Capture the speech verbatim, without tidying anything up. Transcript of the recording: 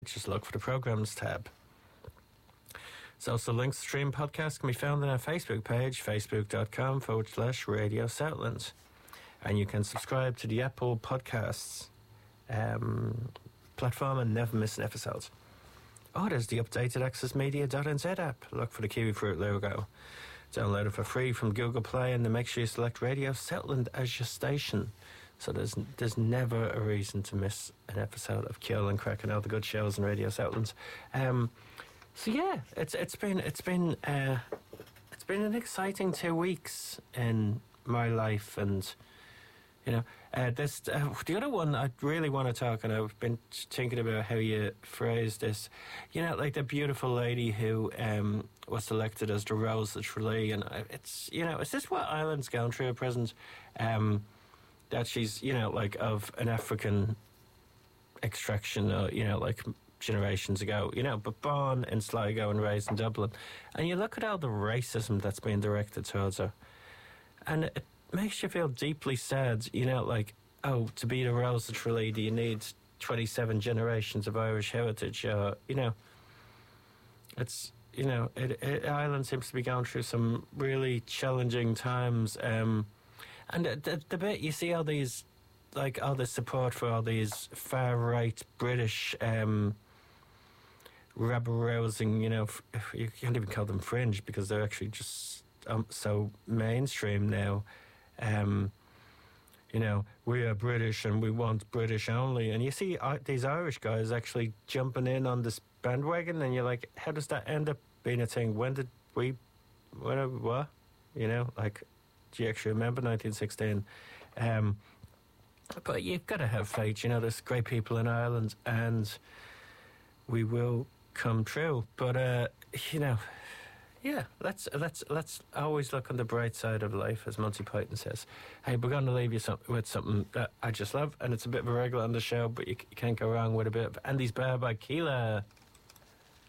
Just look for the Programs tab. So, also links to stream podcast can be found on our Facebook page, facebook.com forward slash Radio Southland. And you can subscribe to the Apple Podcasts um, platform and never miss an episode. Oh, there's the updated access media dot n z app. Look for the Kiwi Fruit logo. Download it for free from Google Play and then make sure you select Radio Southland as your station. So there's there's never a reason to miss an episode of Keel and Crack and all the good shows on Radio Southland. Um, so yeah, it's it's been it's been uh, it's been an exciting two weeks in my life, and you know uh, this uh, the other one I really want to talk, and I've been thinking about how you phrase this. You know, like the beautiful lady who um, was selected as the Rose of Tralee, and it's you know is this what Ireland's going through at present? Um, that she's, you know, like of an African extraction, uh, you know, like generations ago, you know, but born in Sligo and raised in Dublin. And you look at all the racism that's being directed towards her, and it makes you feel deeply sad, you know, like, oh, to be the Rose of Tralee, do you need twenty-seven generations of Irish heritage? Or, you know, it's, you know, it, it, Ireland seems to be going through some really challenging times. Um, And the, the, the bit you see all these, like all the support for all these far right British um, rabble rousing, you know, f- you can't even call them fringe because they're actually just um, so mainstream now. Um, you know, we are British and we want British only. And you see uh, these Irish guys actually jumping in on this bandwagon, and you're like, how does that end up being a thing? When did we, what, what? You know, like, do you actually remember nineteen sixteen? Um, but you've got to have faith. You know, there's great people in Ireland, and we will come true. But uh, you know, yeah, let's let's let's always look on the bright side of life, as Monty Python says. Hey, we're going to leave you some, with something that I just love, and it's a bit of a regular on the show, but you, you can't go wrong with a bit of Andy's Bar by Keela.